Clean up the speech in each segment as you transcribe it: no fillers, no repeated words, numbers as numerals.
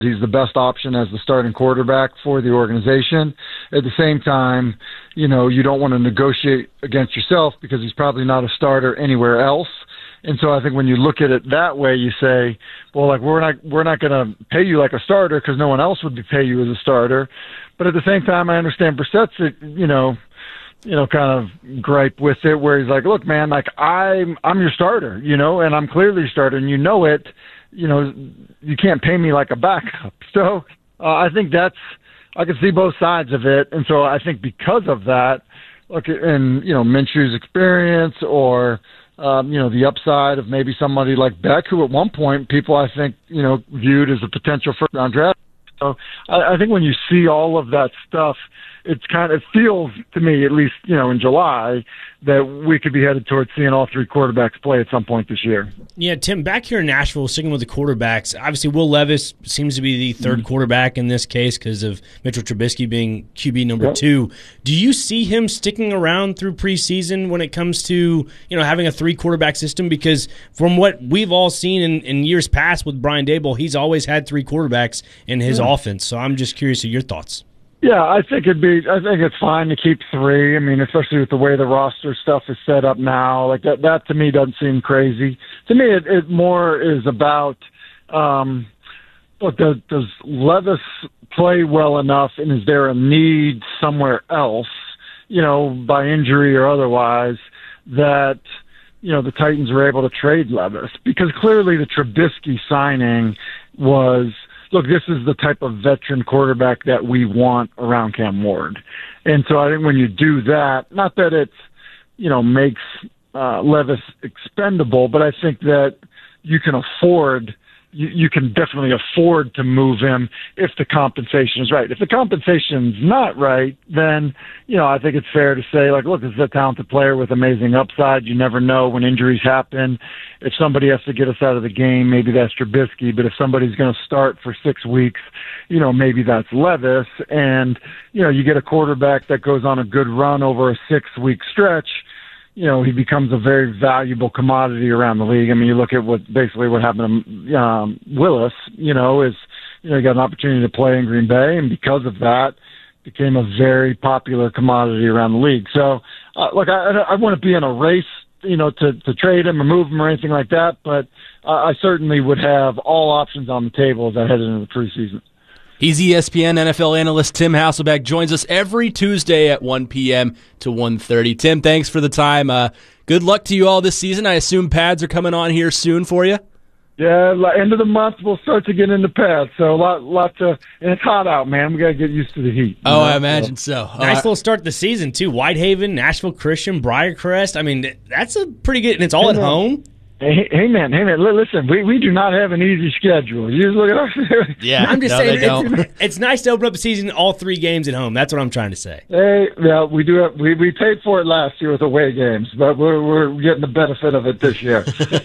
He's the best option as the starting quarterback for the organization. At the same time, you don't want to negotiate against yourself because he's probably not a starter anywhere else. And so I think when you look at it that way, you say, well, like we're not going to pay you like a starter because no one else would pay you as a starter. But at the same time, I understand Brissett's, kind of gripe with it where he's like, look, man, like I'm your starter, and I'm clearly your starter, and it. You can't pay me like a backup. So I think I can see both sides of it. And so I think because of that, look, and, Minshew's experience or, the upside of maybe somebody like Beck, who at one point people I think, viewed as a potential first-round draft. So I think when you see all of that stuff, it feels to me, at least, in July, that we could be headed towards seeing all three quarterbacks play at some point this year. Yeah, Tim, back here in Nashville, sticking with the quarterbacks, obviously Will Levis seems to be the third quarterback in this case because of Mitchell Trubisky being QB number 2. Do you see him sticking around through preseason when it comes to, having a three-quarterback system? Because from what we've all seen in years past with Brian Daboll, he's always had three quarterbacks in his offense. So I'm just curious of your thoughts. Yeah, I think it's fine to keep three. I mean, especially with the way the roster stuff is set up now. Like that to me doesn't seem crazy. To me, it more is about, does Levis play well enough, and is there a need somewhere else, by injury or otherwise, that, the Titans were able to trade Levis? Because clearly the Trubisky signing was, look, this is the type of veteran quarterback that we want around Cam Ward. And so I think when you do that, not that it's, makes Levis expendable, but I think that you can afford, you can definitely afford to move him if the compensation is right. If the compensation's not right, then, I think it's fair to say, like, look, this is a talented player with amazing upside. You never know when injuries happen. If somebody has to get us out of the game, maybe that's Trubisky. But if somebody's going to start for 6 weeks, maybe that's Levis. And, you get a quarterback that goes on a good run over a 6-week stretch, he becomes a very valuable commodity around the league. I mean, you look at what happened to Willis, he got an opportunity to play in Green Bay, and because of that, became a very popular commodity around the league. So, look, I wouldn't be in a race, to trade him or move him or anything like that, but I certainly would have all options on the table as I head into the preseason. He's ESPN NFL analyst Tim Hasselbeck, joins us every Tuesday at 1 p.m. to 1:30. Tim, thanks for the time. Good luck to you all this season. I assume pads are coming on here soon for you? Yeah, end of the month we'll start to get into pads. So lots of, and it's hot out, man. We got to get used to the heat. Oh, I imagine so. Nice little start to the season, too. Whitehaven, Nashville Christian, Briarcrest. I mean, that's a pretty good, and it's all at home. Hey, man, listen, we do not have an easy schedule. You just look at our... Yeah, I'm just saying, it's nice to open up the season, all 3 games at home. That's what I'm trying to say. Hey, yeah, we do have, we paid for it last year with away games, but we're getting the benefit of it this year.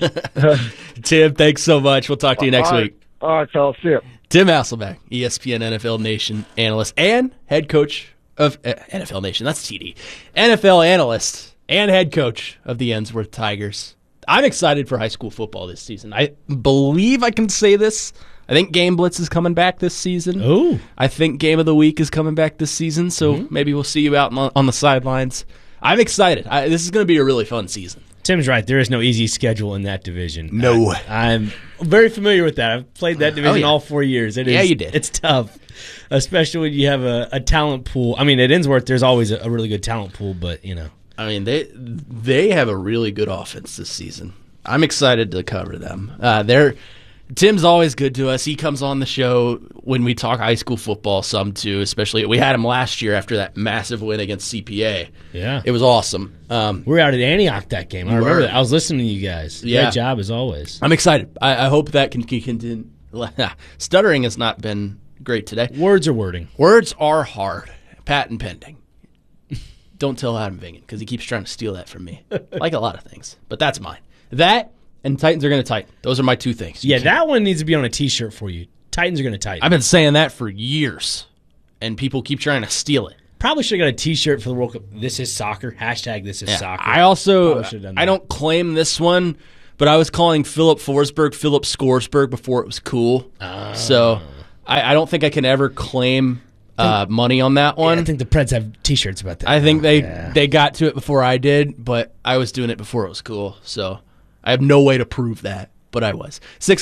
Tim, thanks so much. We'll talk to you next week. All right, fellas, see you. Tim Hasselbeck, ESPN NFL Nation analyst and head coach of NFL Nation. That's TD. NFL analyst and head coach of the Ensworth Tigers. I'm excited for high school football this season. I believe I can say this. I think Game Blitz is coming back this season. Ooh. I think Game of the Week is coming back this season, so maybe we'll see you out on the sidelines. I'm excited. This is going to be a really fun season. Tim's right. There is no easy schedule in that division. No. I'm very familiar with that. I've played that division all 4 years. Yeah, you did. It's tough, especially when you have a talent pool. I mean, at Ensworth, there's always a really good talent pool, but, I mean, they have a really good offense this season. I'm excited to cover them. Tim's always good to us. He comes on the show when we talk high school football some too, especially we had him last year after that massive win against CPA. Yeah. It was awesome. We were out at Antioch that game. I remember that. I was listening to you guys. Yeah. Great job as always. I'm excited. I hope that can continue. Stuttering has not been great today. Words are wording. Words are hard. Patent pending. Don't tell Adam Vingan because he keeps trying to steal that from me. Like a lot of things. But that's mine. That and Titans are going to tighten. Those are my 2 things. That one needs to be on a T-shirt for you. Titans are going to tighten. I've been saying that for years, and people keep trying to steal it. Probably should have got a T-shirt for the World Cup. This is soccer. Hashtag this is soccer. I also, I don't claim this one, but I was calling Philip Forsberg Philip Scoresberg before it was cool. So I don't think I can ever claim money on that one. Yeah, I think the Preds have T-shirts about that. I think they got to it before I did, but I was doing it before it was cool, so I have no way to prove that. But I was.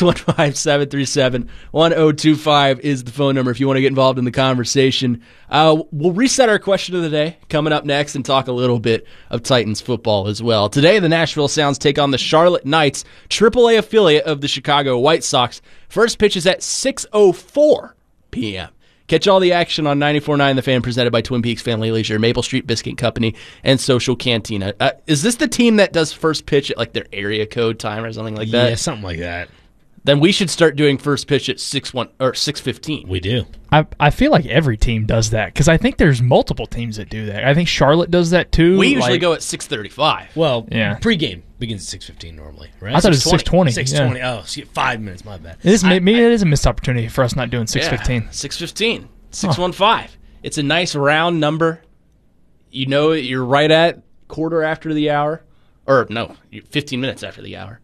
615-737-1025 is the phone number if you want to get involved in the conversation. We'll reset our question of the day coming up next and talk a little bit of Titans football as well. Today, the Nashville Sounds take on the Charlotte Knights, AAA affiliate of the Chicago White Sox. First pitch is at 6:04 p.m. Catch all the action on 94.9 The Fan, presented by Twin Peaks Family Leisure, Maple Street Biscuit Company, and Social Cantina. Is this the team that does first pitch at like their area code time or something like that? Yeah, something like that. Then we should start doing first pitch at 6:15. We do. I feel like every team does that because I think there's multiple teams that do that. I think Charlotte does that too. We usually go at 6:35. Well, yeah. Pregame begins at 6:15 normally, right? I thought it was 6:20. 6:20. Yeah. Oh, so you get 5 minutes. My bad. Maybe it is a missed opportunity for us not doing 6:15. 6:15. 6:15. It's a nice round number. You know you're right at quarter after the hour. Or, no, 15 minutes after the hour.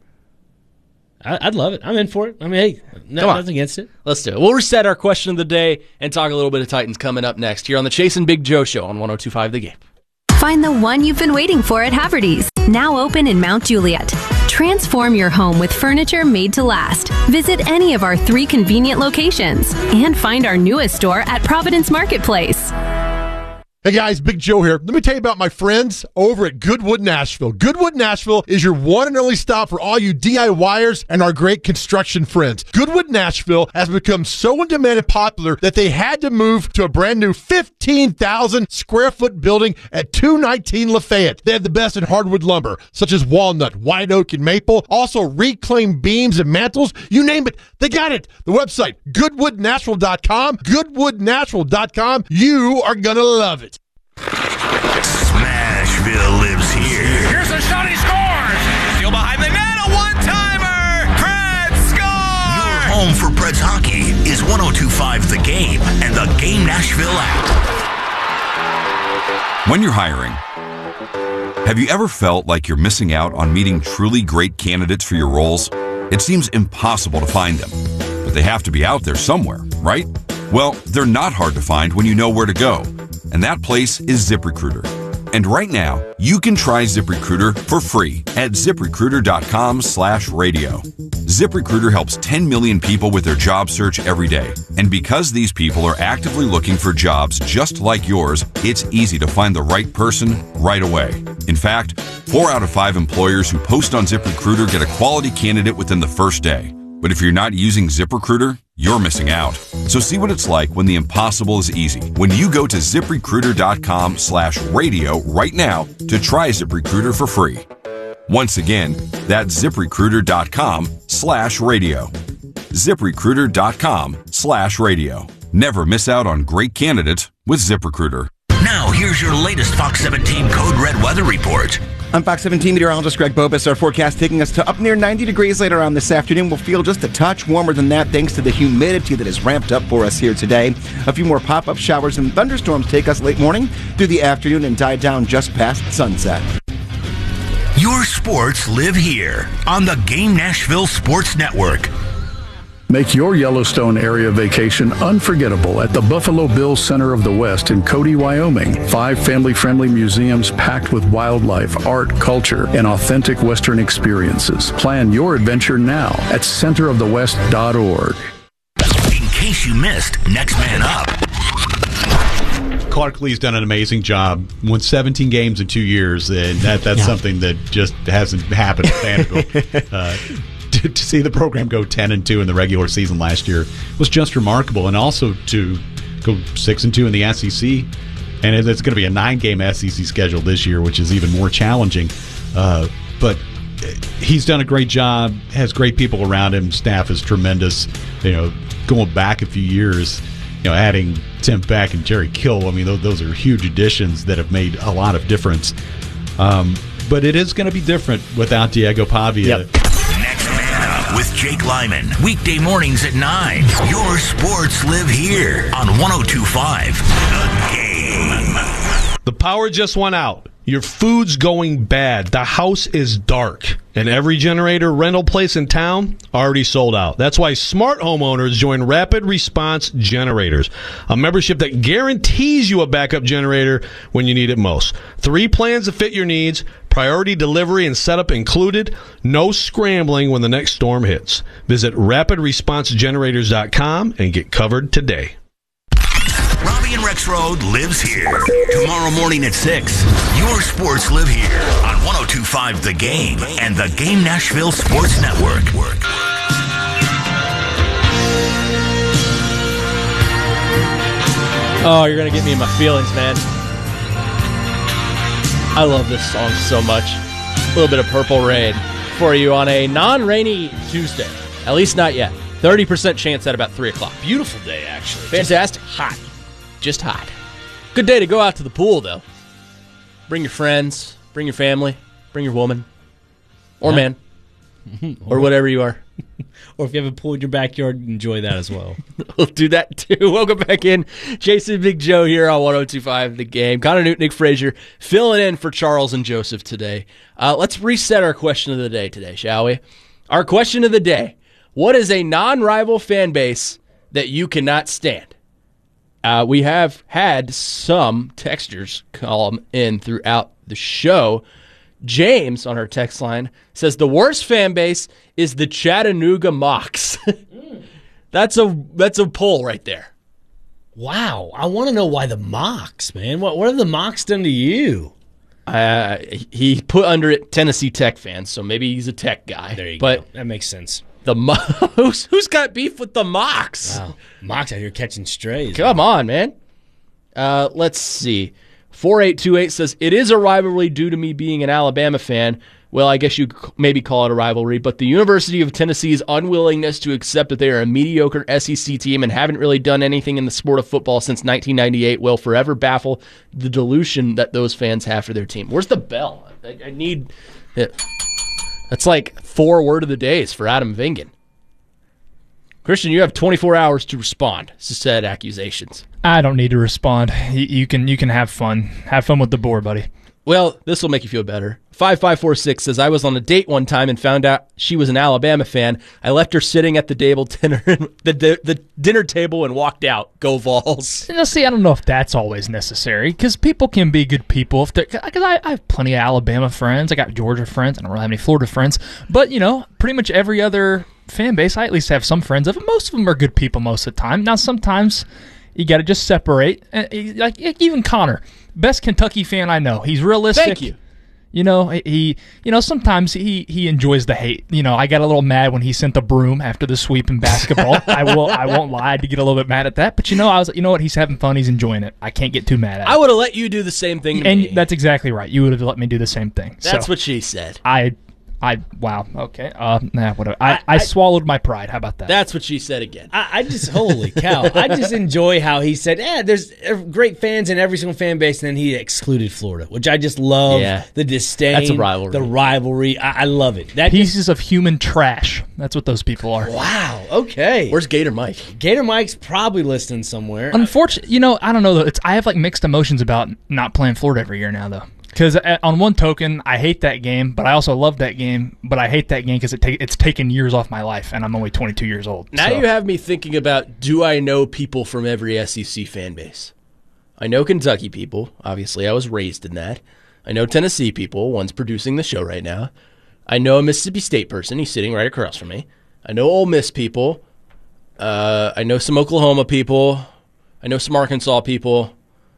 I'd love it. I'm in for it. I mean, hey, nothing against it. Let's do it. We'll reset our question of the day and talk a little bit of Titans coming up next here on the Chase and Big Joe Show on 102.5 The Game. Find the one you've been waiting for at Haverty's. Now open in Mount Juliet. Transform your home with furniture made to last. Visit any of our 3 convenient locations and find our newest store at Providence Marketplace. Hey guys, Big Joe here. Let me tell you about my friends over at Goodwood Nashville. Goodwood Nashville is your one and only stop for all you DIYers and our great construction friends. Goodwood Nashville has become so in demand and popular that they had to move to a brand new 15,000 square foot building at 219 Lafayette. They have the best in hardwood lumber, such as walnut, white oak, and maple. Also reclaimed beams and mantles. You name it, they got it. The website, goodwoodnatural.com. Goodwoodnatural.com. You are going to love it. Smashville lives here. Here's a shot, he scores! Steal behind the net, a one-timer! Preds score! Your home for Preds hockey is 102.5 The Game and the Game Nashville app. When you're hiring, have you ever felt like you're missing out on meeting truly great candidates for your roles? It seems impossible to find them, but they have to be out there somewhere, right? Well, they're not hard to find when you know where to go. And that place is ZipRecruiter. And right now, you can try ZipRecruiter for free at ZipRecruiter.com/radio. ZipRecruiter helps 10 million people with their job search every day. And because these people are actively looking for jobs just like yours, it's easy to find the right person right away. In fact, 4 out of 5 employers who post on ZipRecruiter get a quality candidate within the first day. But if you're not using ZipRecruiter, you're missing out. So see what it's like when the impossible is easy. When you go to ZipRecruiter.com/radio right now to try ZipRecruiter for free. Once again, that's ZipRecruiter.com/radio. ZipRecruiter.com/radio. Never miss out on great candidates with ZipRecruiter. Now, here's your latest Fox 17 Code Red weather report. I'm Fox 17 meteorologist Greg Bobus. Our forecast taking us to up near 90 degrees later on this afternoon. We'll feel just a touch warmer than that thanks to the humidity that is ramped up for us here today. A few more pop-up showers and thunderstorms take us late morning through the afternoon and die down just past sunset. Your sports live here on the Game Nashville Sports Network. Make your Yellowstone area vacation unforgettable at the Buffalo Bills Center of the West in Cody, Wyoming. 5 family-friendly museums packed with wildlife, art, culture, and authentic Western experiences. Plan your adventure now at centerofthewest.org. In case you missed Next Man Up. Clark Lee's done an amazing job. Won 17 games in 2 years, and that's something that just hasn't happened at Vanderbilt. To see the program go 10-2 in the regular season last year was just remarkable, and also to go 6-2 in the SEC, and it's going to be a 9-game SEC schedule this year, which is even more challenging. But he's done a great job, has great people around him. Staff is tremendous. Going back a few years, adding Tim Beck and Jerry Kill. I mean, those are huge additions that have made a lot of difference. But it is going to be different without Diego Pavia. Yep. With Jake Lyman, weekday mornings at 9. Your sports live here on 102.5 The Game. The power just went out. Your food's going bad. The house is dark. And every generator rental place in town already sold out. That's why smart homeowners join Rapid Response Generators, a membership that guarantees you a backup generator when you need it most. 3 plans to fit your needs, priority delivery and setup included, no scrambling when the next storm hits. Visit rapidresponsegenerators.com and get covered today. Robbie and Rex Road lives here. Tomorrow morning at 6, your sports live here on 102.5 The Game and The Game Nashville Sports Network. Oh, you're going to get me in my feelings, man. I love this song so much. A little bit of Purple Rain for you on a non-rainy Tuesday. At least not yet. 30% chance at about 3 o'clock. Beautiful day, actually. Fantastic. Hot. Just hot. Good day to go out to the pool, though. Bring your friends, bring your family, bring your woman, or man, or whatever you are. Or if you have a pool in your backyard, enjoy that as well. We'll do that, too. Welcome back in. Jason Big Joe here on 102.5 The Game. Connor Newton, Nick Frazier, filling in for Charles and Joseph today. Let's reset our question of the day today, shall we? Our question of the day. What is a non-rival fan base that you cannot stand? We have had some texters call in throughout the show. James, on our text line, says the worst fan base is the Chattanooga Mocs. That's a poll right there. Wow. I want to know why the Mocs, man. What have the Mocs done to you? He put under it Tennessee Tech fans, so maybe he's a Tech guy. There you go. That makes sense. Who's got beef with the Mocs? Wow. Mocs out here catching strays. Come on, man. Let's see. 4828 says, it is a rivalry due to me being an Alabama fan. Well, I guess you maybe call it a rivalry, but the University of Tennessee's unwillingness to accept that they are a mediocre SEC team and haven't really done anything in the sport of football since 1998 will forever baffle the delusion that those fans have for their team. Where's the bell? I need it. That's like 4 word of the days for Adam Vingan. Christian, you have 24 hours to respond to said accusations. I don't need to respond. You can have fun. Have fun with the board, buddy. Well, this will make you feel better. 5546 says, I was on a date one time and found out she was an Alabama fan. I left her sitting at the the dinner table and walked out. Go Vols. See, I don't know if that's always necessary because people can be good people. Because I have plenty of Alabama friends. I got Georgia friends. I don't really have any Florida friends. But, pretty much every other fan base, I at least have some friends of. Most of them are good people most of the time. Now, sometimes you got to just separate. Like even Connor, best Kentucky fan I know. He's realistic. Thank you. He sometimes he enjoys the hate. I got a little mad when he sent the broom after the sweep in basketball. I won't lie, I did get a little bit mad at that. But I was like, you know what? He's having fun. He's enjoying it. I can't get too mad at it. I would have let you do the same thing to me. And that's exactly right. You would have let me do the same thing. That's what she said. Wow. Okay. Whatever. I swallowed my pride. How about that? That's what she said again. I just, holy cow. I just enjoy how he said, there's great fans in every single fan base, and then he excluded Florida, which I just love. Yeah. The disdain. That's a rivalry. The rivalry. I love it. Pieces of human trash. That's what those people are. Wow. Okay. Where's Gator Mike? Gator Mike's probably listening somewhere. Unfortunately, I don't know, though. I have mixed emotions about not playing Florida every year now, though. Because on one token, I hate that game, but I also love that game. But I hate that game because it's taken years off my life, and I'm only 22 years old. Now you have me thinking about, do I know people from every SEC fan base? I know Kentucky people. Obviously, I was raised in that. I know Tennessee people. One's producing the show right now. I know a Mississippi State person. He's sitting right across from me. I know Ole Miss people. I know some Oklahoma people. I know some Arkansas people.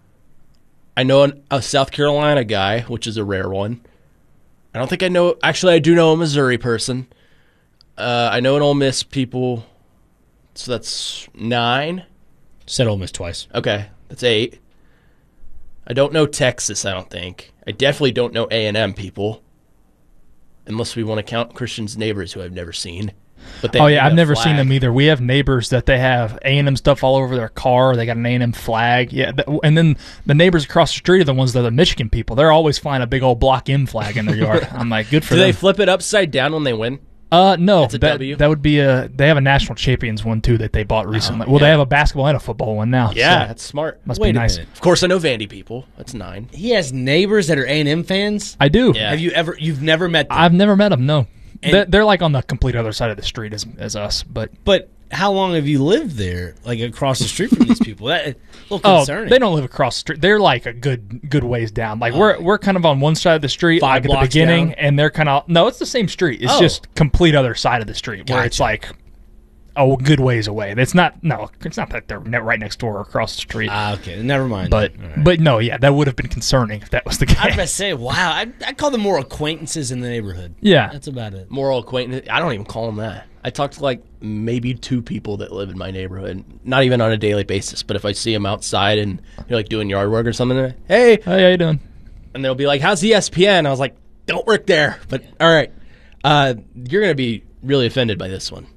I know a South Carolina guy, which is a rare one. I don't think I know. Actually, I do know a Missouri person. I know an Ole Miss people. So that's 9. Said Ole Miss twice. Okay, that's 8. I don't know Texas, I don't think. I definitely don't know A&M people. Unless we want to count Christian's neighbors who I've never seen. But I've never seen them either. We have neighbors that they have A&M stuff all over their car. They got an A&M flag. Yeah, and then the neighbors across the street are the ones that are the Michigan people. They're always flying a big old Block M flag in their yard. I'm like, good for them. Do they flip it upside down when they win? No, That's a W? that would be they have a national champions one too that they bought recently. Well, they have a basketball and a football one now. Yeah, so that's smart. must Wait be a nice. minute. Of course, I know Vandy people. That's 9. He has neighbors that are A&M fans? I do. Yeah. You've never met them? I've never met them. No, And- they're like on the complete other side of the street as us. But how long have you lived there, like across the street from these people? That a little concerning. they don't live across the street. They're like a good ways down. Like we're kind of on one side of the street, 5 like at the blocks beginning, down? and they're kind of no. It's the same street. It's just complete other side of the street where it's like a good ways away. It's not that they're right next door or across the street. Okay, never mind. But no, yeah, that would have been concerning if that was the case. I was about to say, wow, I call them more acquaintances in the neighborhood. Yeah. That's about it. Moral acquaintance. I don't even call them that. I talk to like maybe 2 people that live in my neighborhood, not even on a daily basis. But if I see them outside and you're like doing yard work or something, they're like, hey, how you doing? And they'll be like, how's ESPN? I was like, don't work there. But all right, you're gonna be really offended by this one.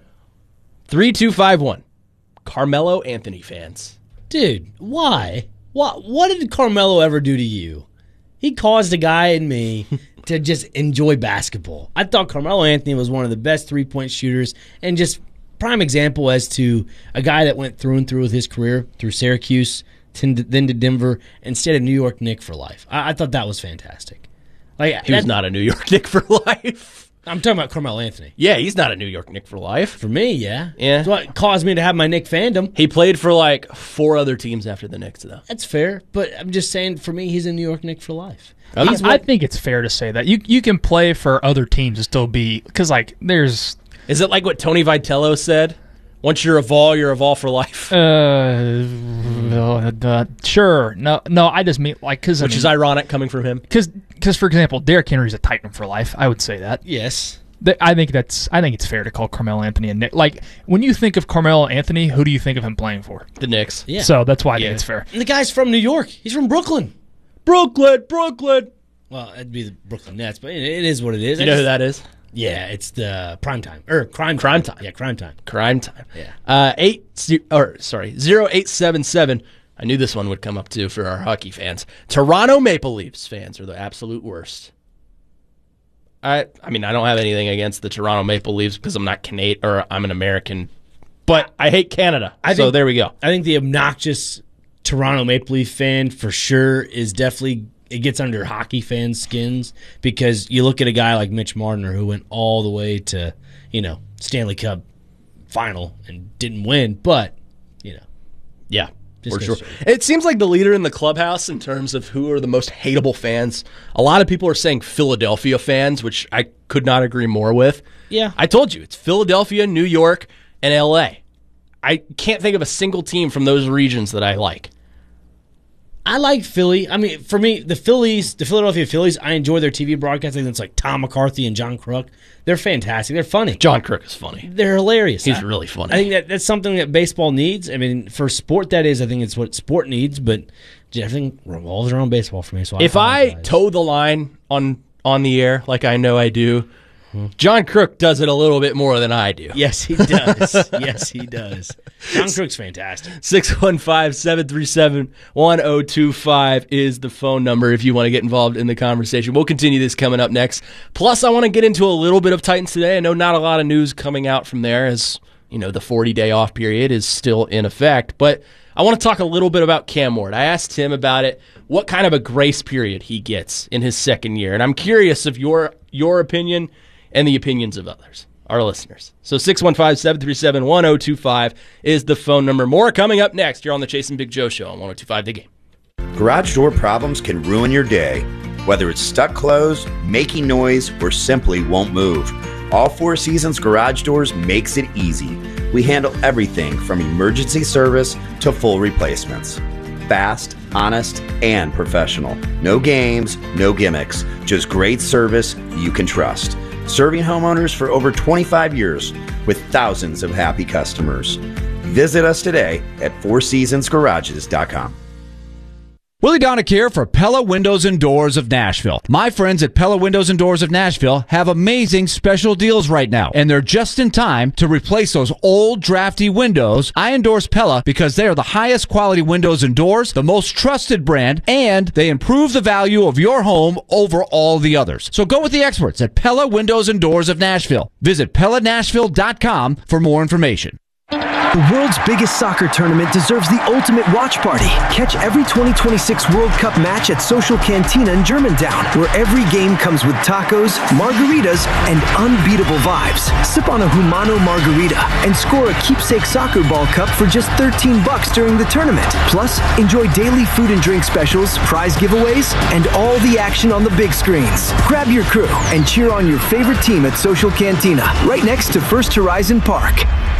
3251, Carmelo Anthony fans. Dude, why? What did Carmelo ever do to you? He caused a guy and me to just enjoy basketball. I thought Carmelo Anthony was one of the best three-point shooters and just prime example as to a guy that went through and through with his career, through Syracuse, then to Denver, and stayed a New York Knick for life. I thought that was fantastic. Like He was not a New York Knick for life. I'm talking about Carmelo Anthony. Yeah, he's not a New York Knick for life. For me, yeah. Yeah. That's what caused me to have my Knick fandom. He played for like 4 other teams after the Knicks, though. That's fair, but I'm just saying, for me, he's a New York Knick for life. I think it's fair to say that you can play for other teams and still be because like there's. Is it like what Tony Vitello said? Once you're a Vol for life. Sure. No. I just mean like because Which is ironic coming from him. Because for example, Derrick Henry's a Titan for life. I would say that. Yes. I think it's fair to call Carmelo Anthony a Knick. Like when you think of Carmelo Anthony, who do you think of him playing for? The Knicks. Yeah. So that's why I think it's fair. And the guy's from New York. He's from Brooklyn. Brooklyn. Well, it'd be the Brooklyn Nets, but it is what it is. You know who that is? Yeah, it's the Crime Time. Crime Time. Yeah, Crime Time. Crime Time. Yeah. 0877. I knew this one would come up too for our hockey fans. Toronto Maple Leafs fans are the absolute worst. I mean, I don't have anything against the Toronto Maple Leafs because I'm not Canadian or I'm an American, but I hate Canada. So there we go. I think the obnoxious Toronto Maple Leaf fan for sure is definitely, it gets under hockey fans' skins because you look at a guy like Mitch Marner who went all the way to, Stanley Cup final and didn't win, but, Yeah. Just For sure. goes It seems like the leader in the clubhouse in terms of who are the most hateable fans. A lot of people are saying Philadelphia fans, which I could not agree more with. Yeah. I told you, it's Philadelphia, New York, and L.A. I can't think of a single team from those regions that I like. I like Philly. I mean, for me, the Philadelphia Phillies, I enjoy their TV broadcasts. I think it's like Tom McCarthy and John Crook. They're fantastic. They're funny. John Crook is funny. They're hilarious. He's really funny. I think that's something that baseball needs. I mean, for sport, that is. I think it's what sport needs, but everything revolves around baseball for me. So If I toe the line on the air like I know I do, John Crook does it a little bit more than I do. Yes, he does. Yes, he does. John Crook's fantastic. 615-737-1025 is the phone number if you want to get involved in the conversation. We'll continue this coming up next. Plus, I want to get into a little bit of Titans today. I know not a lot of news coming out from there as, the 40-day off period is still in effect. But I want to talk a little bit about Cam Ward. I asked him about it, what kind of a grace period he gets in his second year. And I'm curious of your opinion and the opinions of others, our listeners. So 615-737-1025 is the phone number. More coming up next. You're on the Chase and Big Joe Show on 102.5 The Game. Garage door problems can ruin your day. Whether it's stuck closed, making noise, or simply won't move, All Four Seasons Garage Doors makes it easy. We handle everything from emergency service to full replacements. Fast, honest, and professional. No games, no gimmicks, just great service you can trust. Serving homeowners for over 25 years with thousands of happy customers. Visit us today at fourseasonsgarages.com. Willie Donick here for Pella Windows and Doors of Nashville. My friends at Pella Windows and Doors of Nashville have amazing special deals right now, and they're just in time to replace those old drafty windows. I endorse Pella because they are the highest quality windows and doors, the most trusted brand, and they improve the value of your home over all the others. So go with the experts at Pella Windows and Doors of Nashville. Visit PellaNashville.com for more information. The world's biggest soccer tournament deserves the ultimate watch party. Catch every 2026 World Cup match at Social Cantina in Germantown, where every game comes with tacos, margaritas, and unbeatable vibes. Sip on a Humano margarita and score a keepsake soccer ball cup for just $13 during the tournament. Plus, enjoy daily food and drink specials, prize giveaways, and all the action on the big screens. Grab your crew and cheer on your favorite team at Social Cantina, right next to First Horizon Park.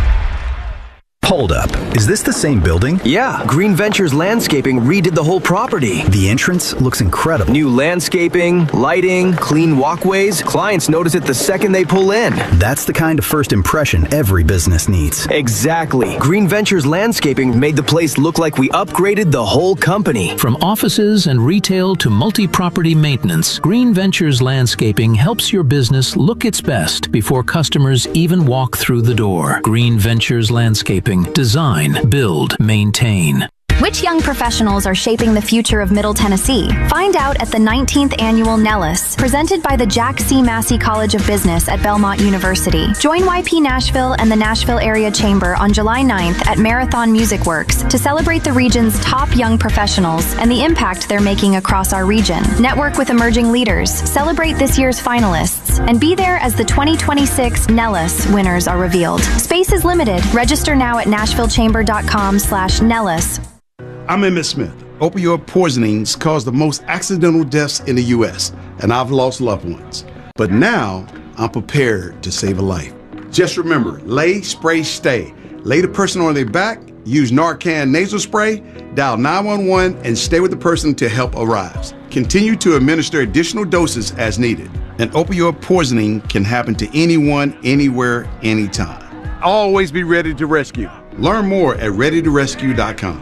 Hold up. Is this the same building? Yeah, Green Ventures Landscaping redid the whole property. The entrance looks incredible. New landscaping, lighting, clean walkways. Clients notice it the second they pull in. That's the kind of first impression every business needs. Exactly. Green Ventures Landscaping made the place look like we upgraded the whole company. From offices and retail to multi-property maintenance, Green Ventures Landscaping helps your business look its best before customers even walk through the door. Green Ventures Landscaping. Design, build, maintain. Which young professionals are shaping the future of Middle Tennessee? Find out at the 19th Annual Nellis, presented by the Jack C. Massey College of Business at Belmont University. Join YP Nashville and the Nashville Area Chamber on July 9th at Marathon Music Works to celebrate the region's top young professionals and the impact they're making across our region. Network with emerging leaders, celebrate this year's finalists, and be there as the 2026 Nellis winners are revealed. Space is limited. Register now at nashvillechamber.com/Nellis. I'm Emmett Smith. Opioid poisonings cause the most accidental deaths in the U.S., and I've lost loved ones. But now, I'm prepared to save a life. Just remember, lay, spray, stay. Lay the person on their back, use Narcan nasal spray, dial 911, and stay with the person until help arrives. Continue to administer additional doses as needed. An opioid poisoning can happen to anyone, anywhere, anytime. Always be ready to rescue. Learn more at readytorescue.com.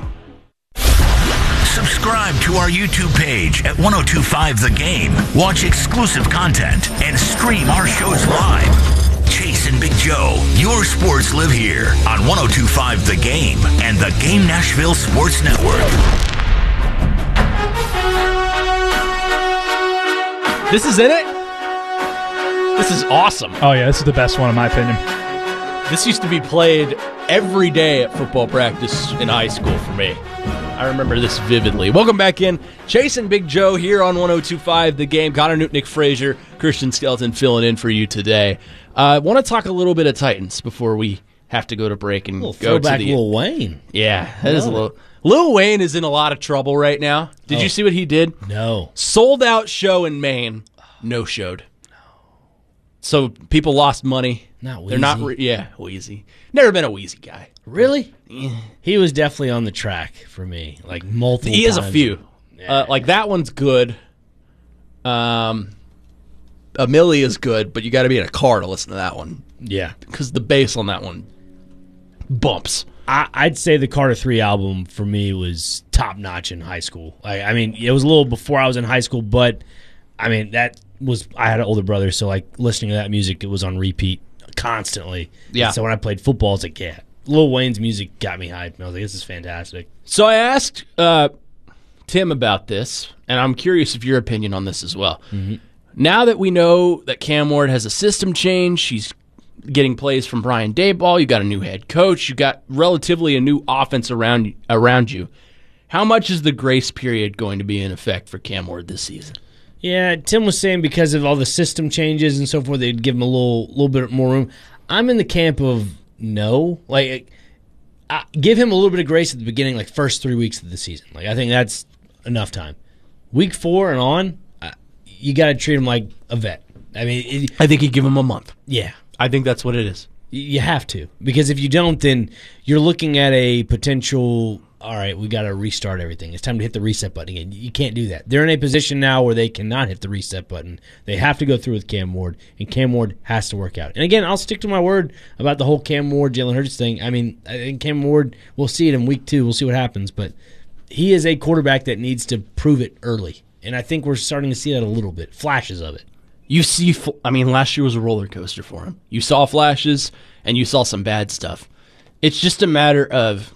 Subscribe to our YouTube page at 1025 The Game. Watch exclusive content and stream our shows live. Chase and Big Joe, your sports live here on 1025 The Game and the Game Nashville Sports Network. This is in it? This is awesome. Oh, yeah, this is the best one in my opinion. This used to be played every day at football practice in high school for me. I remember this vividly. Welcome back in. Chase and Big Joe here on 1025 The Game. Connor Newton, Nick Frazier, Christian Skelton filling in for you today. I want to talk a little bit of Titans before we have to go to break and go to the Lil Wayne. Yeah, that is a little. Lil Wayne is in a lot of trouble right now. Did you see what he did? No. Sold out show in Maine. No showed. So people lost money. Not Wheezy. They're not. Wheezy. Never been a Wheezy guy. Really? Yeah. He was definitely on the track for me, like multiple times. He has a few. Yeah. Like that one's good. Amelia is good, but you got to be in a car to listen to that one. Yeah. Because the bass on that one bumps. I'd say the Carter 3 album for me was top-notch in high school. I mean, it was a little before I was in high school, but, I mean, I had an older brother, so, like, listening to that music, it was on repeat constantly. Yeah. And so when I played football, I was like, yeah. Lil Wayne's music got me hyped, and I was like, this is fantastic. So I asked Tim about this, and I'm curious of your opinion on this as well. Mm-hmm. Now that we know that Cam Ward has a system change, she's getting plays from Brian Daboll, you got a new head coach, you got relatively a new offense around you. How much is the grace period going to be in effect for Cam Ward this season? Yeah, Tim was saying because of all the system changes and so forth, they'd give him a little bit more room. I'm in the camp of no. Like, give him a little bit of grace at the beginning, like first 3 weeks of the season. Like, I think that's enough time. Week 4 and on, you got to treat him like a vet. I mean, I think you give him a month. Yeah. I think that's what it is. You have to. Because if you don't, then you're looking at a potential, all right, we got to restart everything. It's time to hit the reset button again. You can't do that. They're in a position now where they cannot hit the reset button. They have to go through with Cam Ward, and Cam Ward has to work out. And again, I'll stick to my word about the whole Cam Ward, Jalen Hurts thing. I mean, I think Cam Ward, we'll see it in week 2. We'll see what happens. But he is a quarterback that needs to prove it early. And I think we're starting to see that a little bit, flashes of it. You see, last year was a roller coaster for him. You saw flashes and you saw some bad stuff. It's just a matter of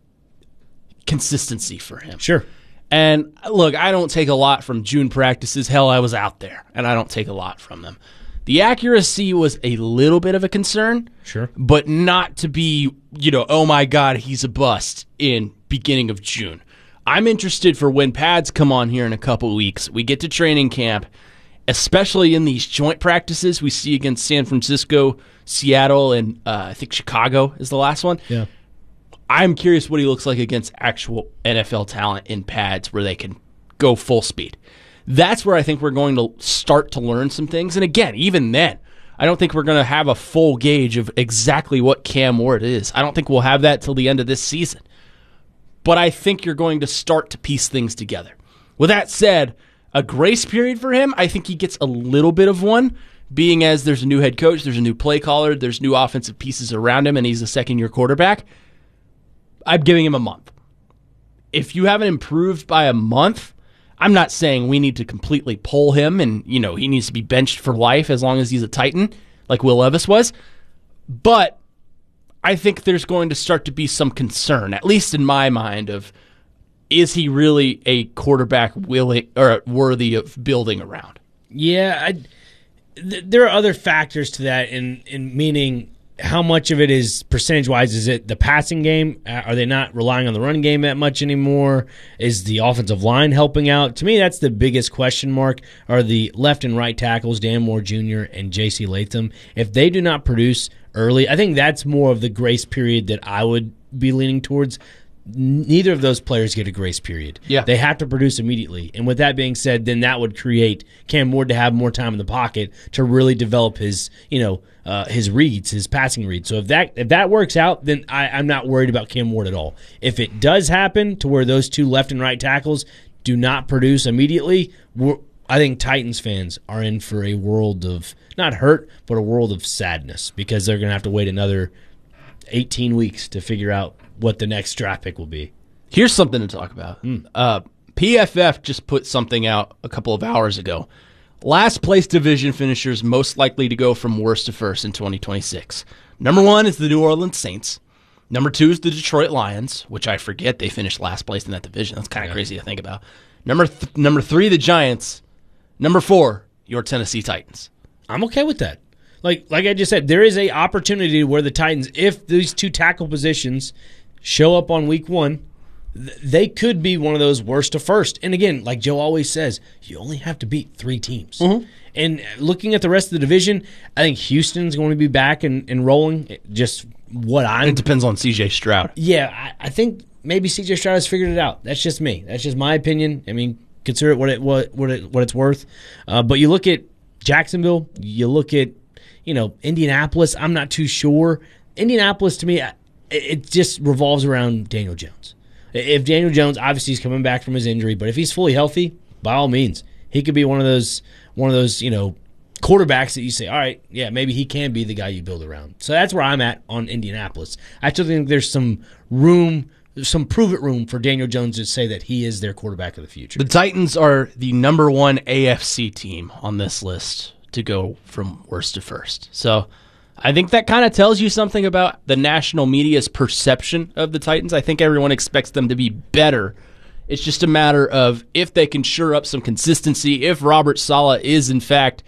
consistency for him. Sure. And look, I don't take a lot from June practices. Hell, I was out there, and I don't take a lot from them. The accuracy was a little bit of a concern. Sure. But not to be, oh my God, he's a bust in beginning of June. I'm interested for when pads come on here in a couple weeks. We get to training camp, especially in these joint practices we see against San Francisco, Seattle, and I think Chicago is the last one. Yeah. I'm curious what he looks like against actual NFL talent in pads where they can go full speed. That's where I think we're going to start to learn some things. And again, even then, I don't think we're going to have a full gauge of exactly what Cam Ward is. I don't think we'll have that till the end of this season. But I think you're going to start to piece things together. With that said, a grace period for him, I think he gets a little bit of one, being as there's a new head coach, there's a new play caller, there's new offensive pieces around him, and he's a second-year quarterback. I'm giving him a month. If you haven't improved by a month, I'm not saying we need to completely pull him and, he needs to be benched for life as long as he's a Titan, like Will Levis was. But I think there's going to start to be some concern, at least in my mind, of is he really a quarterback willing or worthy of building around? Yeah, there are other factors to that, in meaning how much of it is percentage-wise? Is it the passing game? Are they not relying on the running game that much anymore? Is the offensive line helping out? To me, that's the biggest question mark, are the left and right tackles, Dan Moore Jr. and J.C. Latham. If they do not produce early, I think that's more of the grace period that I would be leaning towards. Neither of those players get a grace period. Yeah. They have to produce immediately. And with that being said, then that would create Cam Ward to have more time in the pocket to really develop his, his reads, his passing reads. So if that works out, then I'm not worried about Cam Ward at all. If it does happen to where those two left and right tackles do not produce immediately, I think Titans fans are in for a world of, not hurt, but a world of sadness, because they're going to have to wait another 18 weeks to figure out what the next draft pick will be. Here's something to talk about. PFF just put something out a couple of hours ago. Last place division finishers most likely to go from worst to first in 2026. Number 1 is the New Orleans Saints. Number 2 is the Detroit Lions, which I forget they finished last place in that division. That's kind of crazy to think about. Number 3, the Giants. Number 4, your Tennessee Titans. I'm okay with that. Like I just said, there is a opportunity where the Titans, if these two tackle positions show up on week 1, they could be one of those worst to first. And again, like Joe always says, you only have to beat 3 teams. Mm-hmm. And looking at the rest of the division, I think Houston's going to be back and rolling. Just what I'm... It depends on C.J. Stroud. Yeah, I think maybe C.J. Stroud has figured it out. That's just me. That's just my opinion. I mean, consider it what it's worth. But you look at Jacksonville, you look at Indianapolis. I'm not too sure. Indianapolis, to me, it just revolves around Daniel Jones. If Daniel Jones, obviously he's coming back from his injury, but if he's fully healthy, by all means, he could be one of those quarterbacks that you say, all right, yeah, maybe he can be the guy you build around. So that's where I'm at on Indianapolis. I still think there's some room, some prove-it room for Daniel Jones to say that he is their quarterback of the future. The Titans are the number 1 AFC team on this list to go from worst to first. So I think that kind of tells you something about the national media's perception of the Titans. I think everyone expects them to be better. It's just a matter of if they can shore up some consistency, if Robert Saleh is in fact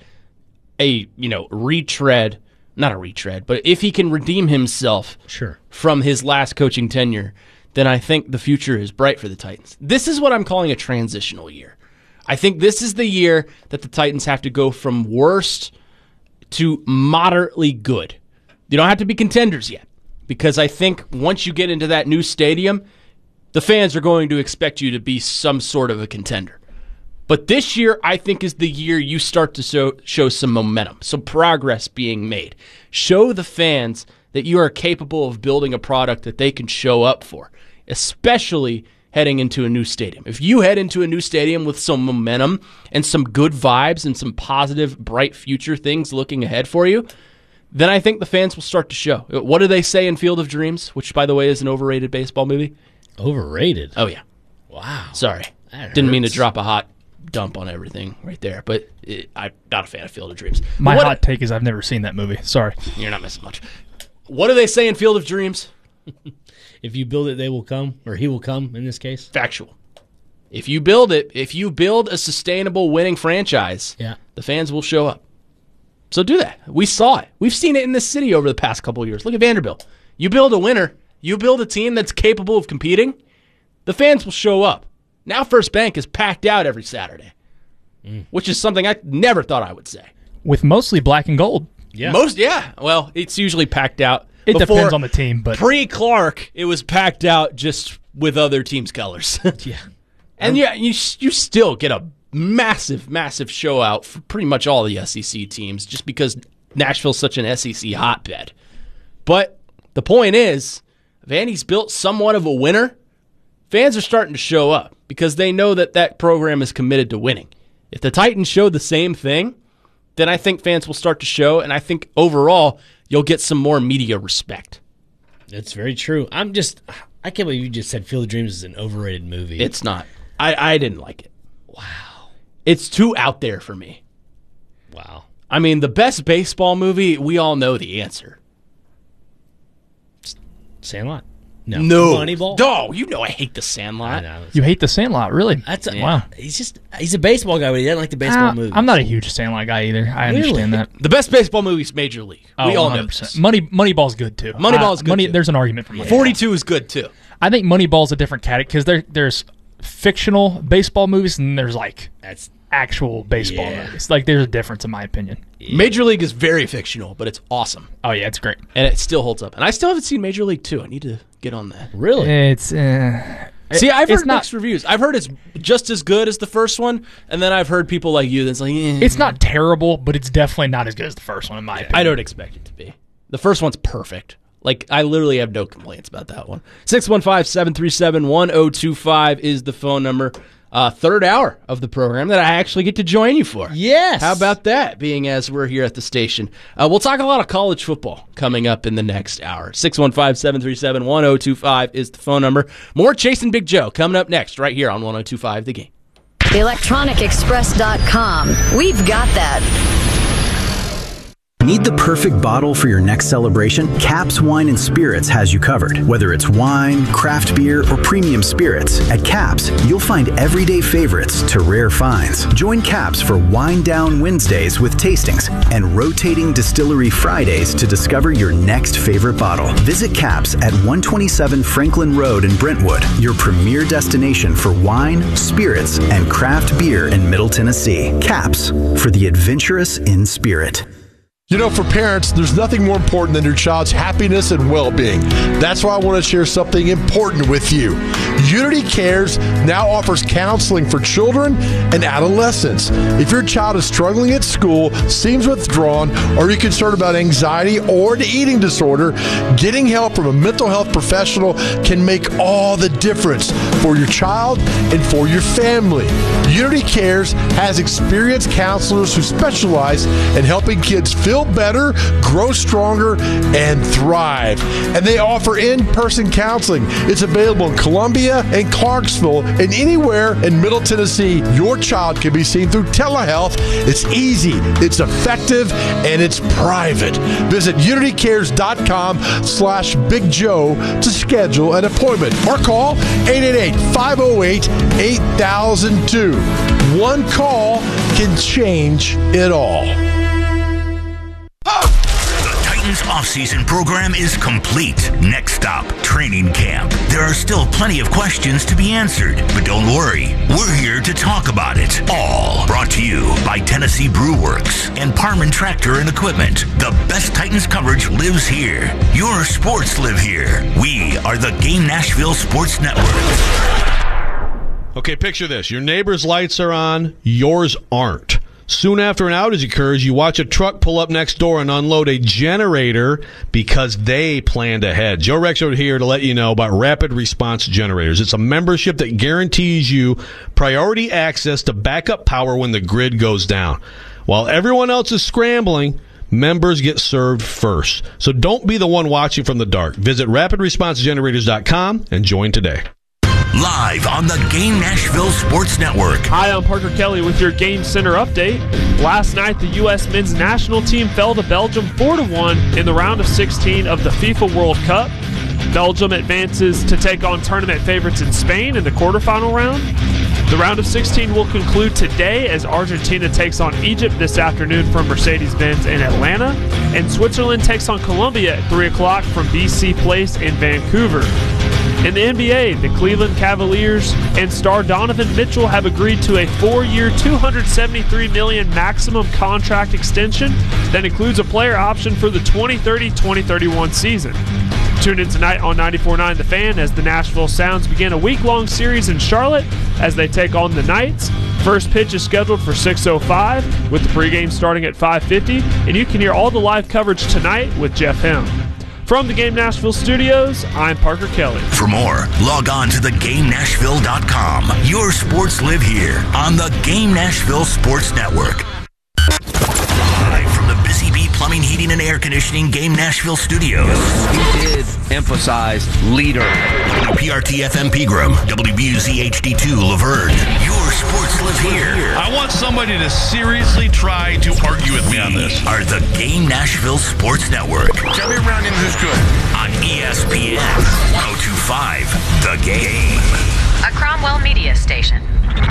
a, retread, not a retread, but if he can redeem himself from his last coaching tenure, then I think the future is bright for the Titans. This is what I'm calling a transitional year. I think this is the year that the Titans have to go from worst to moderately good. You don't have to be contenders yet, because I think once you get into that new stadium, the fans are going to expect you to be some sort of a contender. But this year, I think, is the year you start to show some momentum, some progress being made. Show the fans that you are capable of building a product that they can show up for, especially heading into a new stadium. If you head into a new stadium with some momentum and some good vibes and some positive, bright future things looking ahead for you, then I think the fans will start to show. What do they say in Field of Dreams, which, by the way, is an overrated baseball movie? Overrated? Oh, yeah. Wow. Sorry. Didn't mean to drop a hot dump on everything right there, but I'm not a fan of Field of Dreams. My hot take is I've never seen that movie. Sorry. You're not missing much. What do they say in Field of Dreams? If you build it, they will come, or he will come in this case. Factual. If you build it, if you build a sustainable winning franchise, the fans will show up. So do that. We saw it. We've seen it in this city over the past couple of years. Look at Vanderbilt. You build a winner, you build a team that's capable of competing, the fans will show up. Now First Bank is packed out every Saturday, which is something I never thought I would say. With mostly black and gold. Yeah. Well, it's usually packed out. It depends on the team, but pre-Clark, it was packed out just with other teams' colors. And you still get a massive, massive show out for pretty much all the SEC teams just because Nashville's such an SEC hotbed. But the point is, Vandy's built somewhat of a winner. Fans are starting to show up because they know that program is committed to winning. If the Titans show the same thing, then I think fans will start to show, and I think overall you'll get some more media respect. That's very true. I can't believe you just said Field of Dreams is an overrated movie. It's not. I didn't like it. Wow. It's too out there for me. Wow. I mean, the best baseball movie, we all know the answer. Sandlot. No. Moneyball? No, you know I hate The Sandlot. I know. You hate The Sandlot, really? Wow. He's a baseball guy, but he doesn't like the baseball movie. I'm not a huge Sandlot guy either. I understand that. The best baseball movie is Major League. We all know this. Moneyball's good, too. Moneyball's good, too. There's an argument for Moneyball. 42 is good, too. I think Moneyball's a different category because there's fictional baseball movies and there's that's actual baseball movies. Like, there's a difference in my opinion. Major League is very fictional, but it's awesome. Oh yeah, it's great, and it still holds up. And I still haven't seen Major League 2. I need to get on that. Really? It's see, I've heard mixed reviews. I've heard it's just as good as the first one, and then I've heard people like you that's like, it's not terrible, but it's definitely not as good as the first one in my opinion. I don't expect it to be. The first one's perfect. Like, I literally have no complaints about that one. 615-737-1025 is the phone number. Third hour of the program that I actually get to join you for. Yes. How about that, being as we're here at the station? We'll talk a lot of college football coming up in the next hour. 615-737-1025 is the phone number. More Chasing Big Joe coming up next right here on 102.5 The Game. ElectronicExpress.com. We've got that. Need the perfect bottle for your next celebration? Caps Wine and Spirits has you covered. Whether it's wine, craft beer, or premium spirits, at Caps, you'll find everyday favorites to rare finds. Join Caps for Wine Down Wednesdays with tastings and rotating distillery Fridays to discover your next favorite bottle. Visit Caps at 127 Franklin Road in Brentwood, your premier destination for wine, spirits, and craft beer in Middle Tennessee. Caps, for the adventurous in spirit. You know, for parents, there's nothing more important than your child's happiness and well-being. That's why I want to share something important with you. Unity Cares now offers counseling for children and adolescents. If your child is struggling at school, seems withdrawn, or you're concerned about anxiety or an eating disorder, getting help from a mental health professional can make all the difference for your child and for your family. Unity Cares has experienced counselors who specialize in helping kids feel better, grow stronger, and thrive. And they offer in-person counseling. It's available in Columbia and Clarksville and anywhere in Middle Tennessee. Your child can be seen through telehealth. It's easy, it's effective, and it's private. Visit unitycares.com/Big Joe to schedule an appointment or call 888-508-8002. One call can change it all. The Titans off-season program is complete. Next stop, training camp. There are still plenty of questions to be answered, but don't worry. We're here to talk about it all. Brought to you by Tennessee Brew Works and Parman Tractor and Equipment. The best Titans coverage lives here. Your sports live here. We are the Game Nashville Sports Network. Okay, picture this. Your neighbor's lights are on, yours aren't. Soon after an outage occurs, you watch a truck pull up next door and unload a generator because they planned ahead. Joe Rexrode here to let you know about Rapid Response Generators. It's a membership that guarantees you priority access to backup power when the grid goes down. While everyone else is scrambling, members get served first. So don't be the one watching from the dark. Visit rapidresponsegenerators.com and join today. live on the Game Nashville Sports Network. Hi, I'm Parker Kelly with your Game Center update. Last night, the U.S. men's national team fell to Belgium 4-1 in the round of 16 of the FIFA World Cup. Belgium advances to take on tournament favorites in Spain in the quarterfinal round. The round of 16 will conclude today as Argentina takes on Egypt this afternoon from Mercedes-Benz in Atlanta, and Switzerland takes on Colombia at 3 o'clock from BC Place in Vancouver. In the NBA, the Cleveland Cavaliers and star Donovan Mitchell have agreed to a 4-year, $273 million maximum contract extension that includes a player option for the 2030-2031 season. Tune in tonight on 94.9 The Fan as the Nashville Sounds begin a week-long series in Charlotte as they take on the Knights. First pitch is scheduled for 6:05 with the pregame starting at 5:50, and you can hear all the live coverage tonight with Jeff Helm. From the Game Nashville studios, I'm Parker Kelly. For more, log on to thegamenashville.com. Your sports live here on the Game Nashville Sports Network. Live from the Busy Bee Plumbing, Heating, and Air Conditioning Game Nashville studios. He did emphasize leader. WPRT-FM Pegram, WBUZ HD2 Laverne. Your sports live here. I want somebody to seriously try to argue with me on this. Are the Game Nashville Sports Network. Tell me around him who's good. On ESPN 1025 The Game. A Cromwell media station.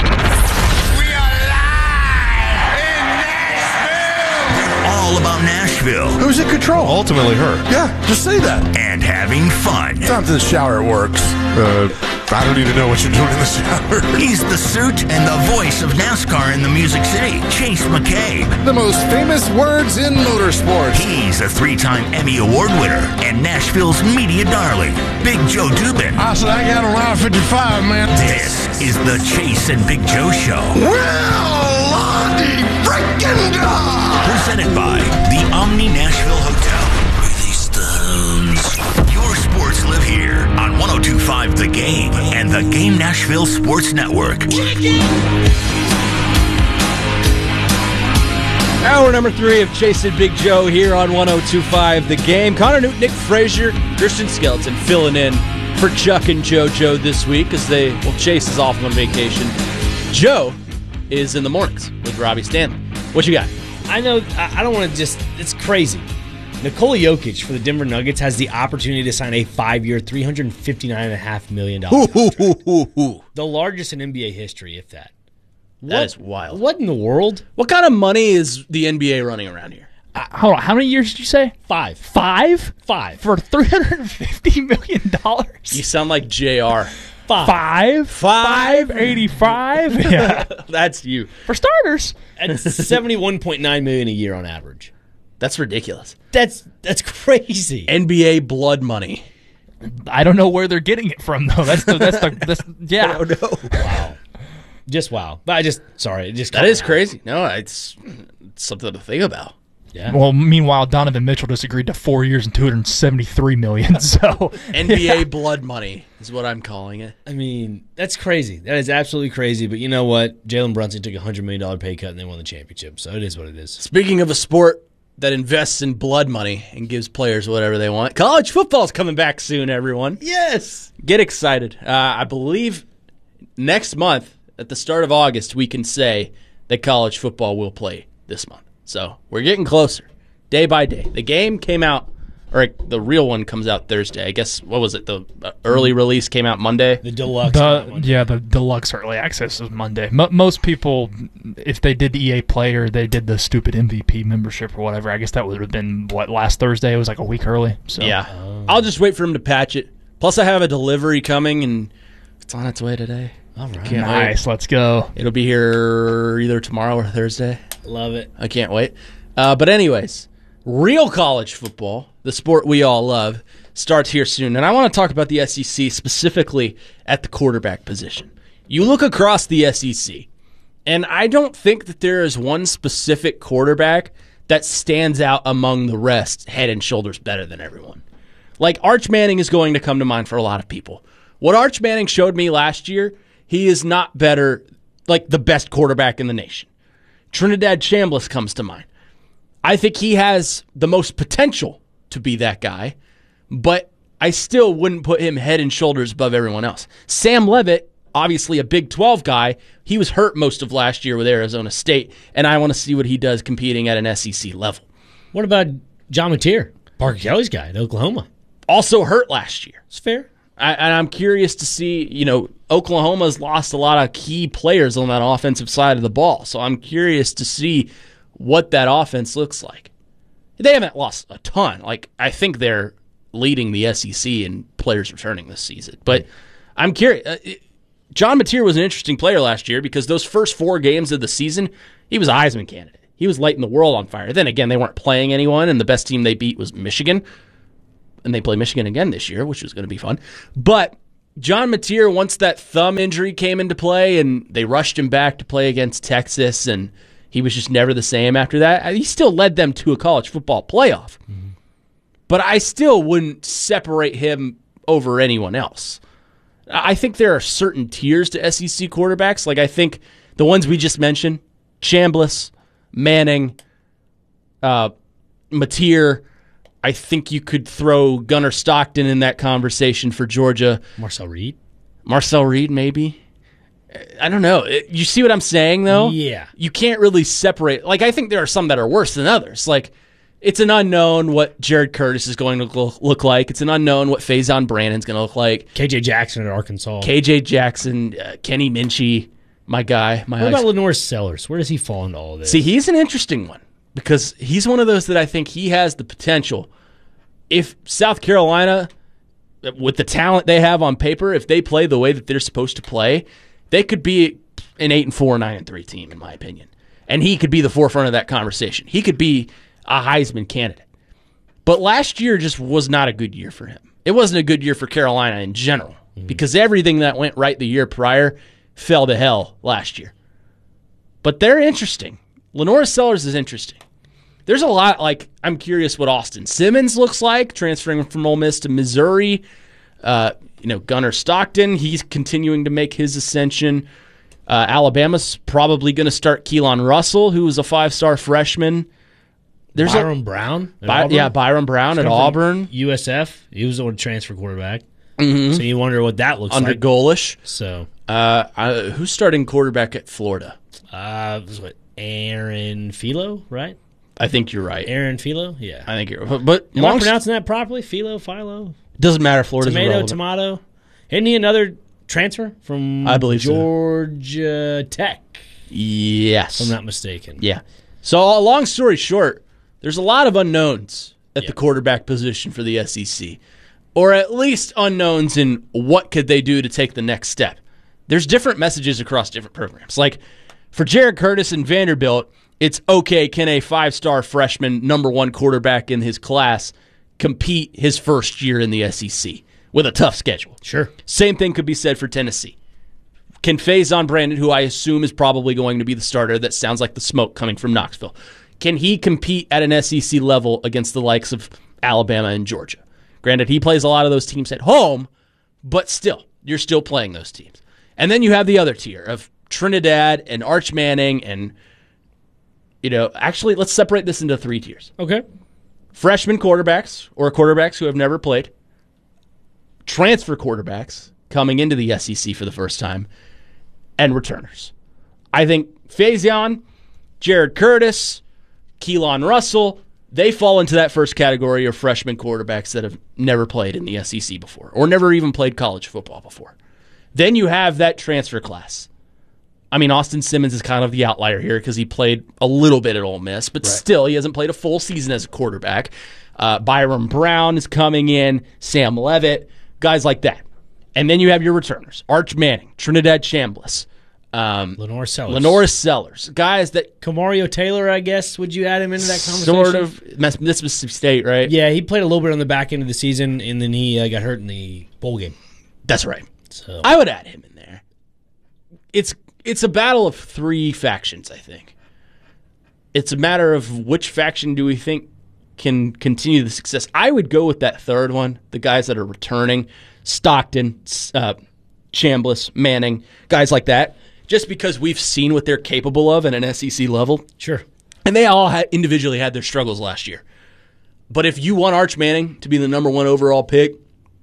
All about Nashville. Who's in control? Ultimately her. Yeah, just say that. And having fun. Down to the shower, it works. I don't even know what you're doing in the shower. He's the suit and the voice of NASCAR in the Music City, Chase McCabe. The most famous words in motorsports. He's a 3-time Emmy Award winner and Nashville's media darling, Big Joe Dubin. I said I got a lot of 55, man. This is the Chase and Big Joe Show. Well, Lonnie freaking God! Presented by the Omni Nashville Hotel. Release the hounds. Your sports live here on 102.5 The Game and the Game Nashville Sports Network. Hour number 3 of Chase and Big Joe here on 102.5 The Game. Connor Newton, Nick Frazier, Christian Skeleton filling in for Chuck and JoJo this week as Chase is off on vacation. Joe is in the mornings with Robbie Stanley. What you got? I know, I don't want to it's crazy. Nikola Jokic for the Denver Nuggets has the opportunity to sign a 5-year, $359.5 million contract. The largest in NBA history, if that. That is wild. What in the world? What kind of money is the NBA running around here? Hold on, how many years did you say? 5. 5? 5. For $350 million? You sound like JR. 5? 585? Yeah. That's you. For starters. That's $71.9 million a year on average. That's ridiculous. That's crazy. NBA blood money. I don't know where they're getting it from though. That's yeah. I don't know. Wow. Just wow. But that is crazy. No, it's something to think about. Yeah. Well, meanwhile, Donovan Mitchell just agreed to 4 years and $273 million. So NBA blood money is what I'm calling it. I mean, that's crazy. That is absolutely crazy. But you know what? Jalen Brunson took a $100 million pay cut and they won the championship. So it is what it is. Speaking of a sport that invests in blood money and gives players whatever they want, college football's coming back soon, everyone. Yes. Get excited. I believe next month, at the start of August, we can say that college football will play this month. So we're getting closer, day by day. The game came out, or the real one comes out Thursday. I guess, what was it? The early release came out Monday? The deluxe. The deluxe early access is Monday. Most people, if they did the EA Play or they did the stupid MVP membership or whatever, I guess that would have been, last Thursday? It was like a week early. So. Yeah. I'll just wait for him to patch it. Plus, I have a delivery coming, and it's on its way today. All right. Nice. Let's go. It'll be here either tomorrow or Thursday. Love it. I can't wait. But anyways, real college football, the sport we all love, starts here soon. And I want to talk about the SEC, specifically at the quarterback position. You look across the SEC, and I don't think that there is one specific quarterback that stands out among the rest head and shoulders better than everyone. Like, Arch Manning is going to come to mind for a lot of people. What Arch Manning showed me last year, he is not better, like the best quarterback in the nation. Trinidad Chambliss comes to mind. I think he has the most potential to be that guy, but I still wouldn't put him head and shoulders above everyone else. Sam Leavitt, obviously a Big 12 guy, he was hurt most of last year with Arizona State, and I want to see what he does competing at an SEC level. What about John Mateer, Parker Kelly's guy at Oklahoma? Also hurt last year. It's fair. And I'm curious to see, Oklahoma's lost a lot of key players on that offensive side of the ball. So I'm curious to see what that offense looks like. They haven't lost a ton. I think they're leading the SEC in players returning this season. But I'm curious. John Mateer was an interesting player last year because those first 4 games of the season, he was a Heisman candidate. He was lighting the world on fire. Then again, they weren't playing anyone, and the best team they beat was Michigan. And they play Michigan again this year, which is going to be fun. But John Mateer, once that thumb injury came into play and they rushed him back to play against Texas, and he was just never the same after that, he still led them to a college football playoff. Mm-hmm. But I still wouldn't separate him over anyone else. I think there are certain tiers to SEC quarterbacks. I think the ones we just mentioned, Chambliss, Manning, Mateer, I think you could throw Gunnar Stockton in that conversation for Georgia. Marcel Reed, maybe. I don't know. You see what I'm saying, though? Yeah. You can't really separate. I think there are some that are worse than others. It's an unknown what Jared Curtis is going to look like. It's an unknown what Faison Brandon's going to look like. KJ Jackson at Arkansas. KJ Jackson, Kenny Minchie, my guy. What about Lenore Sellers? Where does he fall into all of this? See, he's an interesting one because he's one of those that I think he has the potential. If South Carolina, with the talent they have on paper, if they play the way that they're supposed to play, they could be an 8-4, 9-3 team, in my opinion. And he could be the forefront of that conversation. He could be a Heisman candidate. But last year just was not a good year for him. It wasn't a good year for Carolina in general because everything that went right the year prior fell to hell last year. But they're interesting. Lenore Sellers is interesting. There's a lot, I'm curious what Austin Simmons looks like, transferring from Ole Miss to Missouri. Gunnar Stockton, he's continuing to make his ascension. Alabama's probably going to start Keelan Russell, who was a 5-star freshman. There's Byron Brown at Auburn? Yeah, Byron Brown at Auburn. USF, he was the transfer quarterback. Mm-hmm. So you wonder what that looks under like. Under Golish. So, who's starting quarterback at Florida? Aaron Philo, right? I think you're right. Aaron Philo? Yeah. I think you're right. But am I pronouncing that properly? Philo? Doesn't matter. Florida's tomato. Isn't he another transfer from I believe Georgia Tech? Yes. If I'm not mistaken. Yeah. So long story short, there's a lot of unknowns at the quarterback position for the SEC. Or at least unknowns in what could they do to take the next step. There's different messages across different programs. For Jared Curtis and Vanderbilt, it's okay, can a 5-star freshman, number 1 quarterback in his class, compete his first year in the SEC with a tough schedule? Sure. Same thing could be said for Tennessee. Can Faison Brandon, who I assume is probably going to be the starter, that sounds like the smoke coming from Knoxville, can he compete at an SEC level against the likes of Alabama and Georgia? Granted, he plays a lot of those teams at home, but still, you're still playing those teams. And then you have the other tier of Trinidad and Arch Manning and, actually, let's separate this into 3 tiers. Okay. Freshman quarterbacks or quarterbacks who have never played, transfer quarterbacks coming into the SEC for the first time, and returners. I think Faison, Jared Curtis, Keelan Russell, they fall into that first category of freshman quarterbacks that have never played in the SEC before or never even played college football before. Then you have that transfer class. I mean, Austin Simmons is kind of the outlier here because he played a little bit at Ole Miss, but still, he hasn't played a full season as a quarterback. Byron Brown is coming in, Sam Leavitt, guys like that. And then you have your returners, Arch Manning, Trinidad Chambliss, Lenore Sellers. Guys that... Kamario Taylor, I guess, would you add him into that conversation? Sort of. Mississippi State, right? Yeah, he played a little bit on the back end of the season, and then he got hurt in the bowl game. That's right. So I would add him in there. It's a battle of 3 factions, I think. It's a matter of which faction do we think can continue the success. I would go with that third one, the guys that are returning, Stockton, Chambliss, Manning, guys like that, just because we've seen what they're capable of at an SEC level. Sure. And they all individually had their struggles last year. But if you want Arch Manning to be the number 1 overall pick,